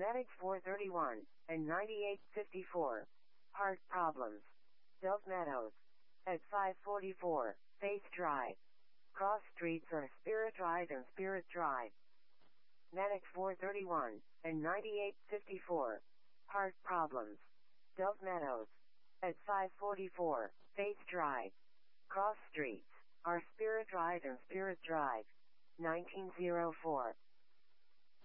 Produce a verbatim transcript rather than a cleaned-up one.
Medic four thirty-one and ninety-eight fifty-four. Heart problems. Dove Meadows. At five forty-four, Faith Drive. Cross streets are Spirit Drive and Spirit Drive. Medic four thirty-one and ninety-eight fifty-four. Heart problems. Dove Meadows. At five forty-four, Faith Drive. Cross streets are Spirit Drive and Spirit Drive. nineteen oh four.